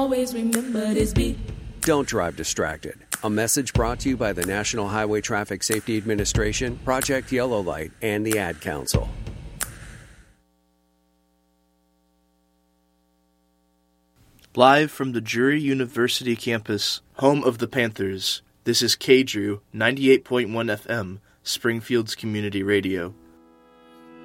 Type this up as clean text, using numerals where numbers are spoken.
Always remember this beat. Don't drive distracted. A message brought to you by the National Highway Traffic Safety Administration, Project Yellow Light, and the Ad Council. Live from the Drury University campus, home of the Panthers, this is KDRU 98.1 FM, Springfield's Community Radio.